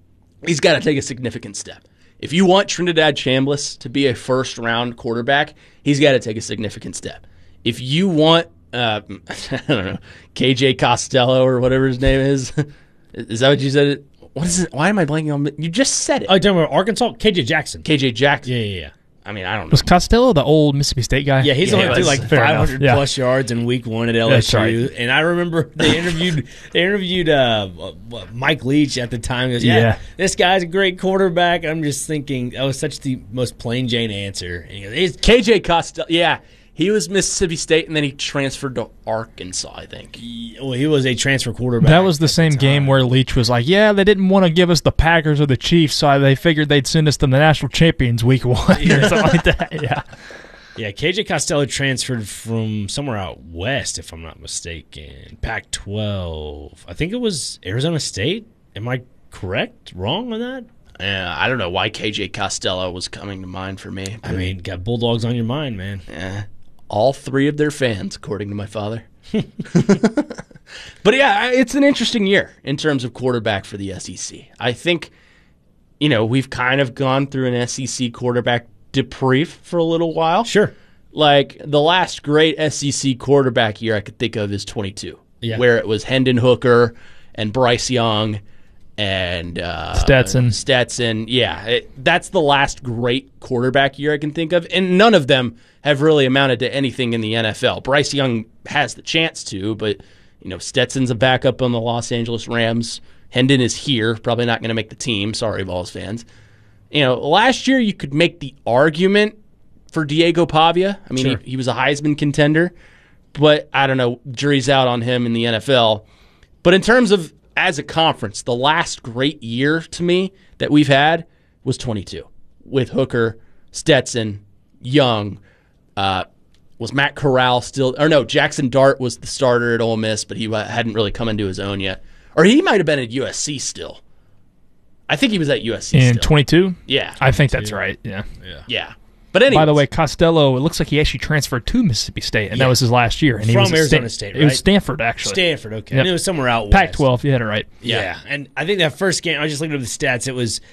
he's got to take a significant step. If you want Trinidad Chambliss to be a first-round quarterback, he's got to take a significant step. If you want, I don't know, KJ Costello or whatever his name is that what you said? What is it? Why am I blanking on? You just said it. Oh, talking about Arkansas? KJ Jackson. KJ Jackson. Yeah. I mean, I don't know. Was Costello the old Mississippi State guy? Yeah, he's only threw like 500 plus yards in week 1 at LSU. That's right. And I remember they interviewed Mike Leach at the time. He goes, this guy's a great quarterback. And I'm just thinking that was such the most plain Jane answer. And he goes, KJ Costello. Yeah, he was Mississippi State, and then he transferred to Arkansas, I think. Well, he was a transfer quarterback. That was the same game where Leach was like, they didn't want to give us the Packers or the Chiefs, so they figured they'd send us to the national champions week 1 or something like that. Yeah, KJ Costello transferred from somewhere out west, if I'm not mistaken. Pac-12. I think it was Arizona State. Am I correct? Wrong on that? Yeah, I don't know why KJ Costello was coming to mind for me. I mean, got Bulldogs on your mind, man. Yeah. All 3 of their fans, according to my father. But yeah, it's an interesting year in terms of quarterback for the SEC. I think, we've kind of gone through an SEC quarterback debrief for a little while. Sure. Like, the last great SEC quarterback year I could think of is 22, where it was Hendon Hooker and Bryce Young and Stetson. Yeah, that's the last great quarterback year I can think of, and none of them have really amounted to anything in the NFL. Bryce Young has the chance to, but Stetson's a backup on the Los Angeles Rams. Hendon is here, probably not going to make the team. Sorry, Vols fans. Last year you could make the argument for Diego Pavia. I mean, he was a Heisman contender, but I don't know, jury's out on him in the NFL. But in terms of as a conference, the last great year to me that we've had was 22 with Hooker, Stetson, Young. Was Matt Corral still? Or no, Jackson Dart was the starter at Ole Miss, but he hadn't really come into his own yet. Or he might have been at USC still. I think he was at USC in 22. Yeah, I think that's right. Yeah. But anyway, by the way, Costello, it looks like he actually transferred to Mississippi State, and that was his last year. And he from was Arizona State, right? It was Stanford, actually. Stanford, okay. Yep. And it was somewhere out west. Pac-12, you had it right. Yeah, and I think that first game, I was just looking at the stats, it was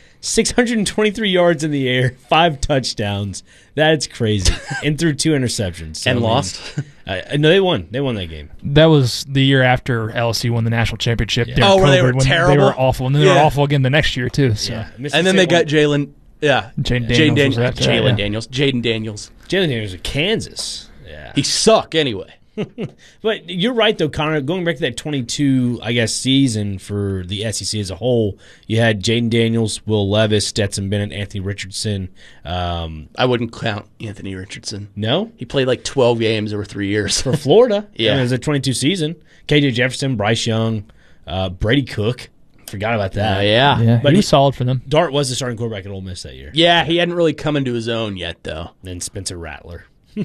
623 yards in the air, 5 touchdowns. That's crazy. And threw 2 interceptions. So, and lost? No, they won. They won that game. That was the year after LSU won the national championship. Yeah. Where they were terrible? They were awful, and then they were awful again the next year, too. So. Yeah. And then they got Jalen. Yeah, Jaden Daniels. Jaden Daniels of Kansas. Yeah, he sucked anyway. But you're right though, Connor. Going back to that 22, I guess, season for the SEC as a whole, you had Jaden Daniels, Will Levis, Stetson Bennett, Anthony Richardson. I wouldn't count Anthony Richardson. No, he played like 12 games over 3 years for Florida. Yeah, it was a 22 season. KJ Jefferson, Bryce Young, Brady Cook. Forgot about that. Yeah, but he was solid for them. Dart was the starting quarterback at Ole Miss that year. Yeah, he hadn't really come into his own yet, though. Then Spencer Rattler.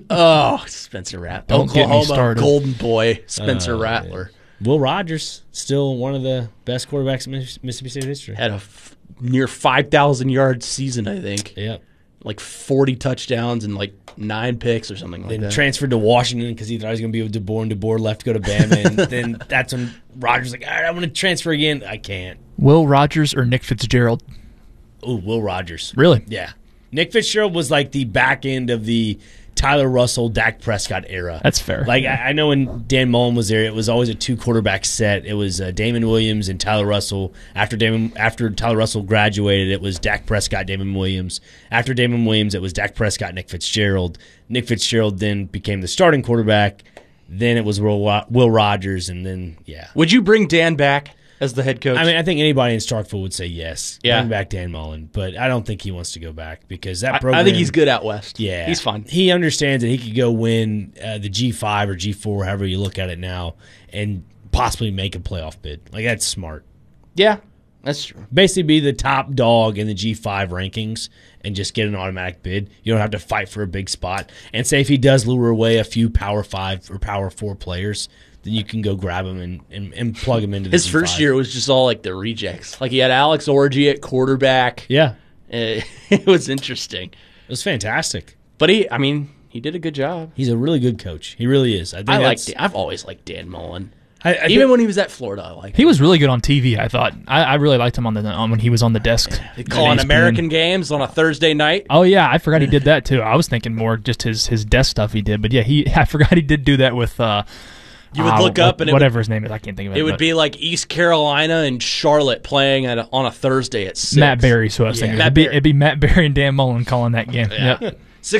Spencer Rattler. Don't get me Oklahoma started. Golden Boy, Spencer Rattler. Yeah. Will Rogers, still one of the best quarterbacks in Mississippi State history. Had a near 5,000-yard season, I think. Yeah. Like 40 touchdowns and like 9 picks or something like that. Then transferred to Washington because he thought he was going to be with DeBoer, and DeBoer left to go to Bama. And then that's when Rogers was like, all right, I'm going to transfer again. I can't. Will Rogers or Nick Fitzgerald? Oh, Will Rogers. Really? Yeah. Nick Fitzgerald was like the back end of the Tyler Russell, Dak Prescott era. That's fair. Like I know when Dan Mullen was there, it was always a 2-quarterback set. It was Damon Williams and Tyler Russell. After Tyler Russell graduated, it was Dak Prescott, Damon Williams. After Damon Williams, it was Dak Prescott, Nick Fitzgerald. Nick Fitzgerald then became the starting quarterback. Then it was Will Rogers, and then Would you bring Dan back as the head coach? I mean, I think anybody in Starkville would say yes. Yeah. Bring back Dan Mullen, but I don't think he wants to go back because that program. I think he's good out west. Yeah, he's fine. He understands that he could go win the G5 or G4, however you look at it now, and possibly make a playoff bid. Like that's smart. Yeah, that's true. Basically, be the top dog in the G5 rankings and just get an automatic bid. You don't have to fight for a big spot. And say if he does lure away a few Power 5 or Power 4 players, then you can go grab him and plug him into the His G5. first year was just all like the rejects. Like he had Alex Orgy at quarterback. Yeah. It was interesting. It was fantastic. But he did a good job. He's a really good coach. He really is. I've always liked Dan Mullen. Even when he was at Florida, I like him. He was really good on TV, I thought. I really liked him when he was on the desk. They call on American games on a Thursday night. Oh, yeah, I forgot he did that, too. I was thinking more just his desk stuff he did. But, yeah, I forgot he did do that with... you would look up and whatever his name is, I can't think of it. It would be like East Carolina and Charlotte playing on a Thursday at 6. Matt Berry, so I was thinking. It'd be Matt Berry and Dan Mullen calling that game. Yeah. Yep.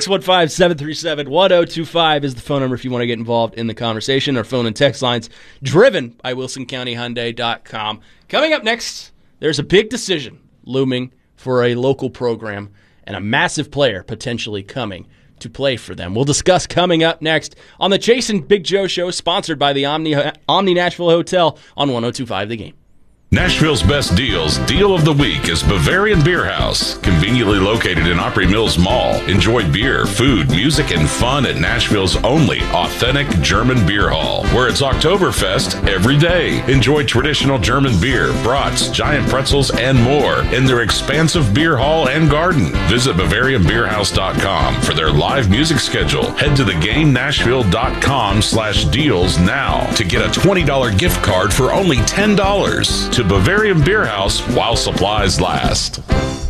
615-737-1025 is the phone number if you want to get involved in the conversation. Our phone and text lines driven by WilsonCountyHyundai.com. Coming up next, there's a big decision looming for a local program and a massive player potentially coming to play for them. We'll discuss coming up next on the Chase and Big Joe Show, sponsored by the Omni Nashville Hotel on 102.5 The Game. Nashville's best deals. Deal of the week is Bavarian Beer House, conveniently located in Opry Mills Mall. Enjoy beer, food, music, and fun at Nashville's only authentic German beer hall, where it's Oktoberfest every day. Enjoy traditional German beer, brats, giant pretzels, and more in their expansive beer hall and garden. Visit BavarianBeerHouse.com for their live music schedule. Head to theGameNashville.com/deals now to get a $20 gift card for only $10 to Bavarian Beer House while supplies last.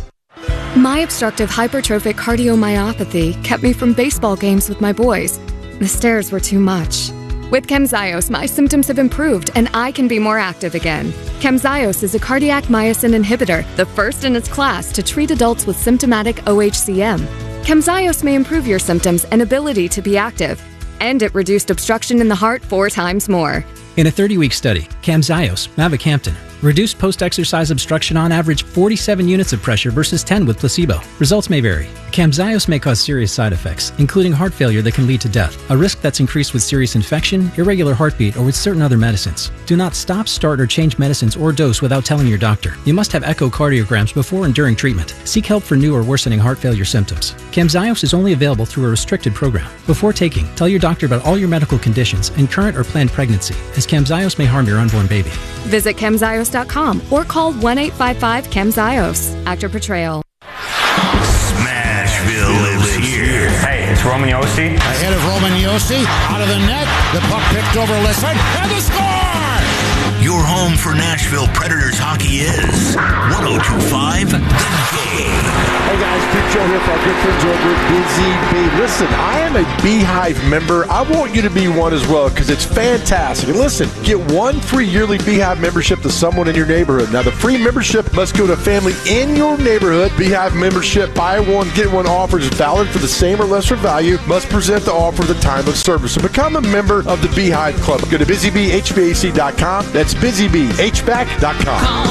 My obstructive hypertrophic cardiomyopathy kept me from baseball games with my boys. The stairs were too much. With Camzyos, my symptoms have improved and I can be more active again. Camzyos is a cardiac myosin inhibitor, the first in its class to treat adults with symptomatic OHCM. Camzyos may improve your symptoms and ability to be active, and it reduced obstruction in the heart 4 times more. In a 30-week study, Camzyos, mavacamten, reduced post-exercise obstruction on average 47 units of pressure versus 10 with placebo. Results may vary. Camzyos may cause serious side effects, including heart failure that can lead to death, a risk that's increased with serious infection, irregular heartbeat, or with certain other medicines. Do not stop, start, or change medicines or dose without telling your doctor. You must have echocardiograms before and during treatment. Seek help for new or worsening heart failure symptoms. Camzyos is only available through a restricted program. Before taking, tell your doctor about all your medical conditions and current or planned pregnancy, as Camzyos may harm your unborn baby. Visit Camzyos.com or call 1-855-CAMZYOS. Actor Portrayal. Smashville lives here. Hey, it's Roman Yossi. Ahead of Roman Yossi, out of the net, the puck picked over Lisson, and the score! Your home for Nashville Predators hockey is 102.5 The Game. Hey guys, Big Joe here for our good friends over at Busy Bee. Listen, I am a Beehive member. I want you to be one as well because it's fantastic. And listen, get 1 free yearly Beehive membership to someone in your neighborhood. Now, the free membership must go to a family in your neighborhood. Beehive membership, buy one, get one offer is valid for the same or lesser value. Must present the offer at the time of service. So become a member of the Beehive Club. Go to BusyBeeHVAC.com. That's BusyBeeHVAC.com. Call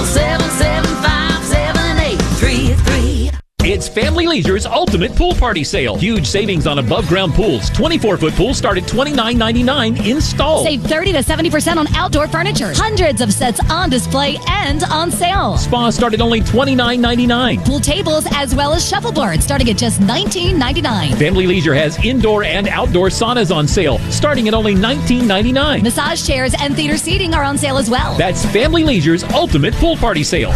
775-7833. It's Family Leisure's ultimate pool party sale. Huge savings on above-ground pools. 24-foot pools start at $29.99 installed. Save 30 to 70% on outdoor furniture. Hundreds of sets on display and on sale. Spas start at only $29.99. Pool tables as well as shuffleboards starting at just $19.99. Family Leisure has indoor and outdoor saunas on sale starting at only $19.99. Massage chairs and theater seating are on sale as well. That's Family Leisure's ultimate pool party sale.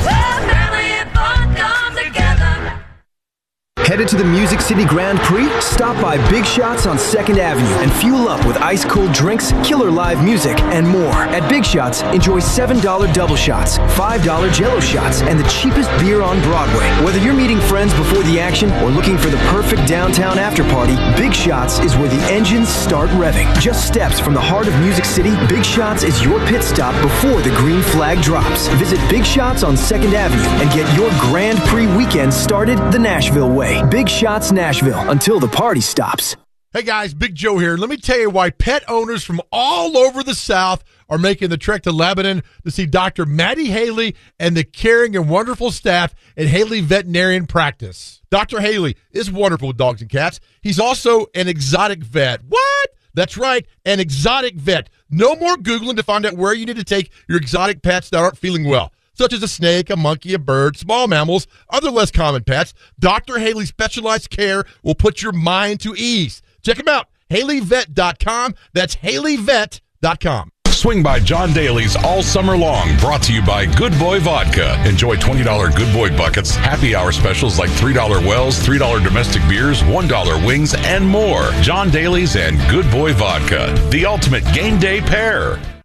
Headed to the Music City Grand Prix? Stop by Big Shots on 2nd Avenue and fuel up with ice-cold drinks, killer live music, and more. At Big Shots, enjoy $7 double shots, $5 Jell-O shots, and the cheapest beer on Broadway. Whether you're meeting friends before the action or looking for the perfect downtown after party, Big Shots is where the engines start revving. Just steps from the heart of Music City, Big Shots is your pit stop before the green flag drops. Visit Big Shots on 2nd Avenue and get your Grand Prix weekend started the Nashville way. Big Shots Nashville, until the party stops. Hey guys, Big Joe here. Let me tell you why pet owners from all over the South are making the trek to Lebanon to see Dr. Maddie Haley and the caring and wonderful staff at Haley Veterinarian Practice. Dr. Haley is wonderful with dogs and cats. He's also an exotic vet. What? That's right, an exotic vet. No more Googling to find out where you need to take your exotic pets that aren't feeling well, such as a snake, a monkey, a bird, small mammals, other less common pets. Dr. Haley's specialized care will put your mind to ease. Check him out, HaleyVet.com. That's HaleyVet.com. Swing by John Daly's all summer long, brought to you by Good Boy Vodka. Enjoy $20 Good Boy buckets, happy hour specials like $3 wells, $3 domestic beers, $1 wings, and more. John Daly's and Good Boy Vodka, the ultimate game day pair.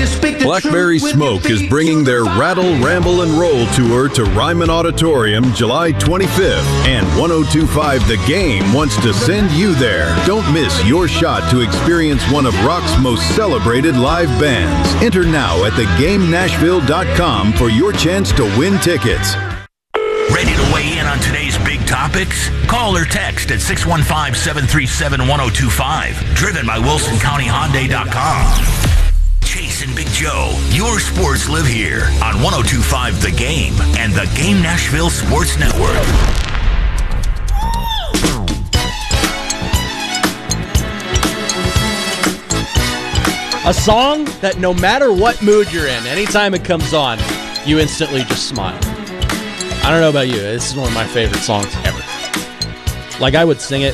Blackberry Smoke is bringing their Rattle, Ramble, and Roll tour to Ryman Auditorium July 25th, and 102.5 The Game wants to send you there. Don't miss your shot to experience one of rock's most celebrated live bands. Enter now at thegamenashville.com for your chance to win tickets. Ready to weigh in on today's big topics? Call or text at 615-737-1025. Driven by WilsonCountyHyundai.com. Chase and Big Joe, your sports live here on 102.5 The Game and the Game Nashville Sports Network. A song that no matter what mood you're in, anytime it comes on, you instantly just smile. I don't know about you. This is one of my favorite songs ever. Like, I would sing it